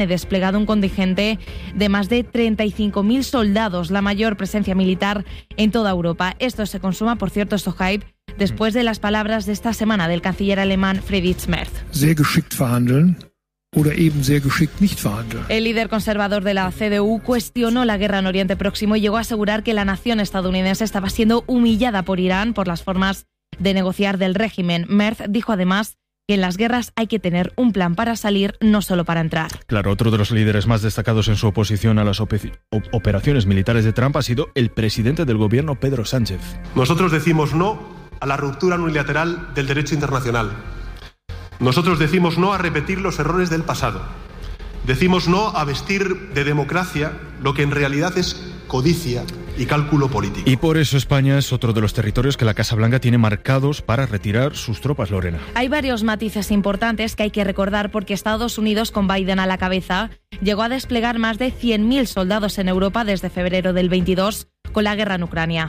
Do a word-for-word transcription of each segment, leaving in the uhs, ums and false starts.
desplegado un contingente de más de treinta y cinco mil soldados, la mayor presencia militar en toda Europa. Esto se consuma, por cierto, esto hype, después de las palabras de esta semana del canciller alemán Friedrich Merz. Sehr geschickt verhandeln. Oder eben sehr geschickt nicht verhandeln. El líder conservador de la C D U cuestionó la guerra en Oriente Próximo y llegó a asegurar que la nación estadounidense estaba siendo humillada por Irán por las formas de negociar del régimen. Merz dijo además que en las guerras hay que tener un plan para salir, no solo para entrar. Claro, otro de los líderes más destacados en su oposición a las ope- operaciones militares de Trump ha sido el presidente del gobierno, Pedro Sánchez. Nosotros decimos no a la ruptura unilateral del derecho internacional. Nosotros decimos no a repetir los errores del pasado. Decimos no a vestir de democracia lo que en realidad es codicia y cálculo político. Y por eso España es otro de los territorios que la Casa Blanca tiene marcados para retirar sus tropas, Lorena. Hay varios matices importantes que hay que recordar porque Estados Unidos, con Biden a la cabeza, llegó a desplegar más de cien mil soldados en Europa desde febrero del veintidós con la guerra en Ucrania.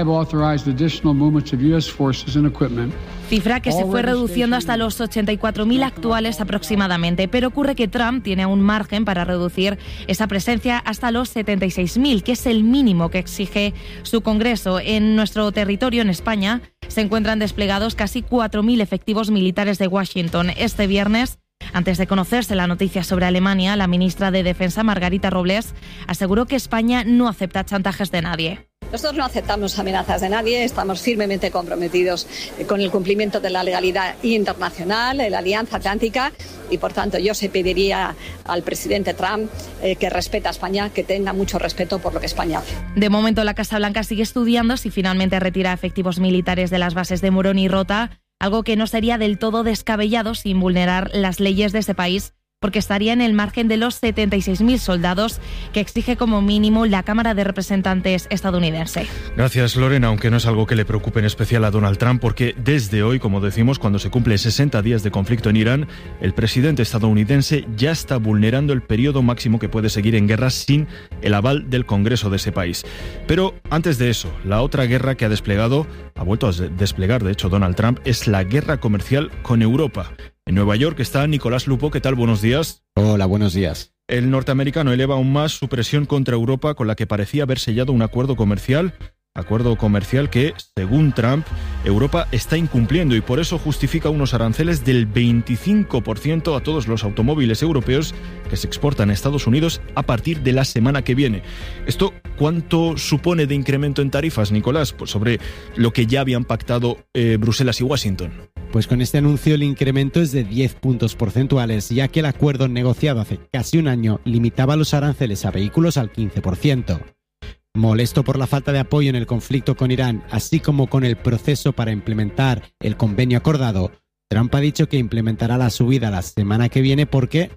Cifra que se fue reduciendo hasta los ochenta y cuatro mil actuales aproximadamente, pero ocurre que Trump tiene un margen para reducir esa presencia hasta los setenta y seis mil, que es el mínimo que exige su Congreso. En nuestro territorio, en España, se encuentran desplegados casi cuatro mil efectivos militares de Washington. Este viernes, antes de conocerse la noticia sobre Alemania, la ministra de Defensa, Margarita Robles, aseguró que España no acepta chantajes de nadie. Nosotros no aceptamos amenazas de nadie, estamos firmemente comprometidos con el cumplimiento de la legalidad internacional, de la Alianza Atlántica, y por tanto yo se pediría al presidente Trump eh, que respete a España, que tenga mucho respeto por lo que España hace. De momento la Casa Blanca sigue estudiando si finalmente retira efectivos militares de las bases de Morón y Rota, algo que no sería del todo descabellado sin vulnerar las leyes de ese país, porque estaría en el margen de los setenta y seis mil soldados que exige como mínimo la Cámara de Representantes estadounidense. Gracias, Lorena, aunque no es algo que le preocupe en especial a Donald Trump, porque desde hoy, como decimos, cuando se cumple sesenta días de conflicto en Irán, el presidente estadounidense ya está vulnerando el periodo máximo que puede seguir en guerra sin el aval del Congreso de ese país. Pero antes de eso, la otra guerra que ha desplegado, ha vuelto a desplegar, de hecho, Donald Trump, es la guerra comercial con Europa. En Nueva York está Nicolás Lupo. ¿Qué tal? Buenos días. Hola, buenos días. El norteamericano eleva aún más su presión contra Europa, con la que parecía haber sellado un acuerdo comercial, acuerdo comercial que, según Trump, Europa está incumpliendo y por eso justifica unos aranceles del veinticinco por ciento a todos los automóviles europeos que se exportan a Estados Unidos a partir de la semana que viene. ¿Esto cuánto supone de incremento en tarifas, Nicolás, pues sobre lo que ya habían pactado eh, Bruselas y Washington? Pues con este anuncio el incremento es de diez puntos porcentuales, ya que el acuerdo negociado hace casi un año limitaba los aranceles a vehículos al quince por ciento. Molesto por la falta de apoyo en el conflicto con Irán, así como con el proceso para implementar el convenio acordado, Trump ha dicho que implementará la subida la semana que viene porque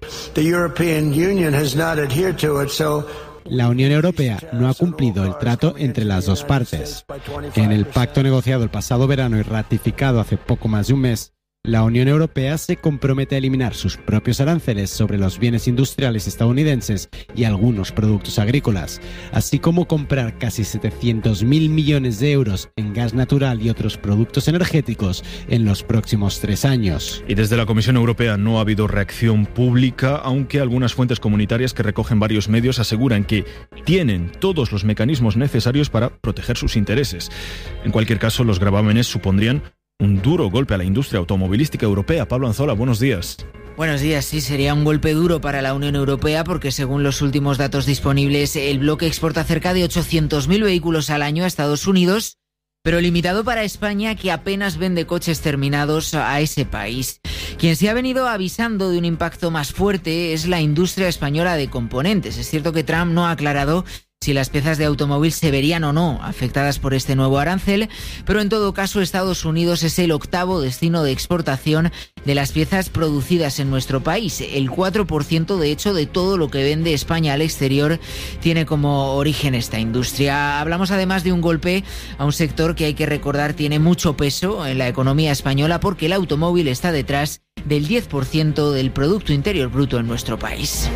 la Unión Europea no ha cumplido el trato entre las dos partes. En el pacto negociado el pasado verano y ratificado hace poco más de un mes, la Unión Europea se compromete a eliminar sus propios aranceles sobre los bienes industriales estadounidenses y algunos productos agrícolas, así como comprar casi setecientos mil millones de euros en gas natural y otros productos energéticos en los próximos tres años. Y desde la Comisión Europea no ha habido reacción pública, aunque algunas fuentes comunitarias que recogen varios medios aseguran que tienen todos los mecanismos necesarios para proteger sus intereses. En cualquier caso, los gravámenes supondrían un duro golpe a la industria automovilística europea. Pablo Anzola, buenos días. Buenos días, sí, sería un golpe duro para la Unión Europea porque según los últimos datos disponibles, el bloque exporta cerca de ochocientos mil vehículos al año a Estados Unidos, pero limitado para España, que apenas vende coches terminados a ese país. Quien se ha venido avisando de un impacto más fuerte es la industria española de componentes. Es cierto que Trump no ha aclarado si las piezas de automóvil se verían o no afectadas por este nuevo arancel, pero en todo caso Estados Unidos es el octavo destino de exportación de las piezas producidas en nuestro país. El cuatro por ciento de hecho de todo lo que vende España al exterior tiene como origen esta industria. Hablamos además de un golpe a un sector que hay que recordar tiene mucho peso en la economía española porque el automóvil está detrás del diez por ciento del Producto Interior Bruto en nuestro país.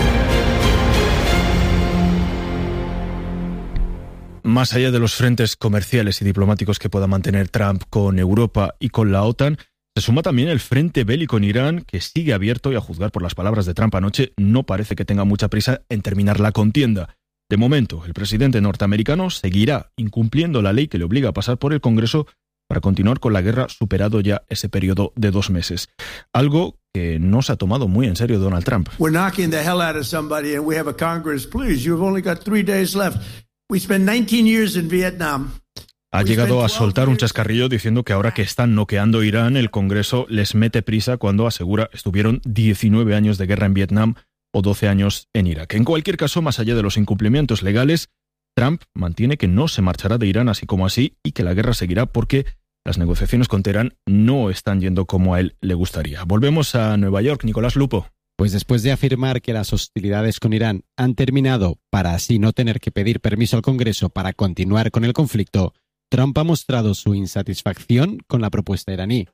Más allá de los frentes comerciales y diplomáticos que pueda mantener Trump con Europa y con la OTAN, Se suma también el frente bélico en Irán, que sigue abierto y, a juzgar por las palabras de Trump anoche, no parece que tenga mucha prisa en terminar la contienda. De momento, el presidente norteamericano seguirá incumpliendo la ley que le obliga a pasar por el Congreso para continuar con la guerra, superado ya ese periodo de dos meses. Algo que no se ha tomado muy en serio Donald Trump. We're knocking the hell out of somebody and we have a Congress. Please, you've only got three days left. We spent nineteen years in Vietnam. Ha llegado a soltar un chascarrillo diciendo que ahora que están noqueando Irán, el Congreso les mete prisa cuando asegura estuvieron diecinueve años de guerra en Vietnam o doce años en Irak. En cualquier caso, más allá de los incumplimientos legales, Trump mantiene que no se marchará de Irán así como así y que la guerra seguirá porque las negociaciones con Teherán no están yendo como a él le gustaría. Volvemos a Nueva York, Nicolás Lupo. Pues después de afirmar que las hostilidades con Irán han terminado para así no tener que pedir permiso al Congreso para continuar con el conflicto, Trump ha mostrado su insatisfacción con la propuesta iraní.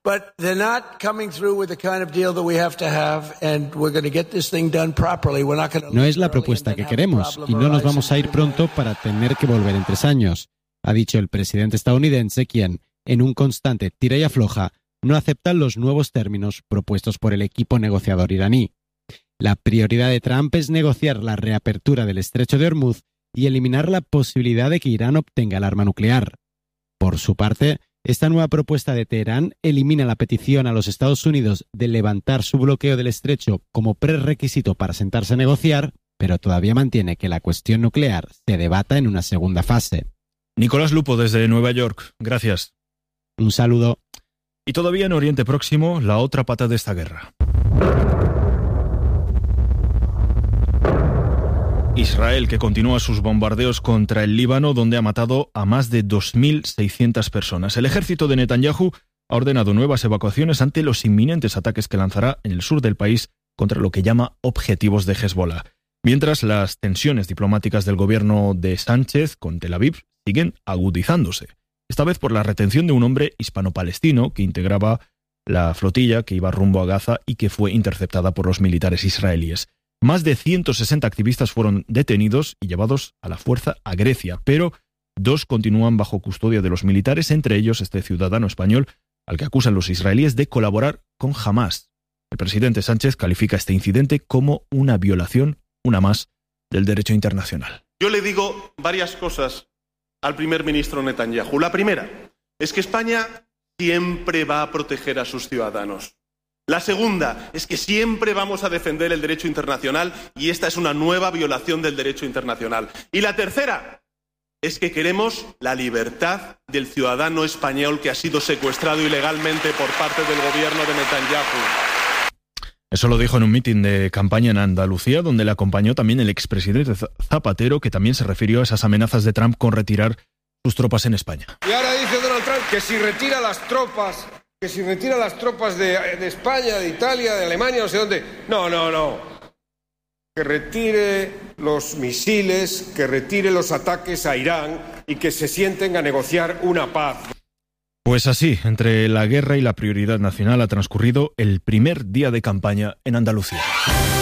No es la propuesta que queremos y no nos vamos a ir pronto para tener que volver en tres años, ha dicho el presidente estadounidense, quien, en un constante tira y afloja, no acepta los nuevos términos propuestos por el equipo negociador iraní. La prioridad de Trump es negociar la reapertura del estrecho de Hormuz y eliminar la posibilidad de que Irán obtenga el arma nuclear. Por su parte, esta nueva propuesta de Teherán elimina la petición a los Estados Unidos de levantar su bloqueo del estrecho como prerequisito para sentarse a negociar, pero todavía mantiene que la cuestión nuclear se debata en una segunda fase. Nicolás Lupo desde Nueva York, gracias. Un saludo. Y todavía en Oriente Próximo, la otra pata de esta guerra. Israel, que continúa sus bombardeos contra el Líbano, donde ha matado a más de dos mil seiscientas personas. El ejército de Netanyahu ha ordenado nuevas evacuaciones ante los inminentes ataques que lanzará en el sur del país contra lo que llama objetivos de Hezbollah. Mientras, las tensiones diplomáticas del gobierno de Sánchez con Tel Aviv siguen agudizándose. Esta vez por la retención de un hombre hispano-palestino que integraba la flotilla que iba rumbo a Gaza y que fue interceptada por los militares israelíes. Más de ciento sesenta activistas fueron detenidos y llevados a la fuerza a Grecia, pero dos continúan bajo custodia de los militares, entre ellos este ciudadano español al que acusan los israelíes de colaborar con Hamás. El presidente Sánchez califica este incidente como una violación, una más, del derecho internacional. Yo le digo varias cosas al primer ministro Netanyahu. La primera es que España siempre va a proteger a sus ciudadanos. La segunda es que siempre vamos a defender el derecho internacional y esta es una nueva violación del derecho internacional. Y la tercera es que queremos la libertad del ciudadano español que ha sido secuestrado ilegalmente por parte del gobierno de Netanyahu. Eso lo dijo en un mitin de campaña en Andalucía, donde le acompañó también el expresidente Zapatero, que también se refirió a esas amenazas de Trump con retirar sus tropas en España. Y ahora dice Donald Trump que si retira las tropas... que si retira las tropas de, de España, de Italia, de Alemania, no sé dónde. No, no, no. Que retire los misiles, que retire los ataques a Irán y que se sienten a negociar una paz. Pues así, entre la guerra y la prioridad nacional ha transcurrido el primer día de campaña en Andalucía.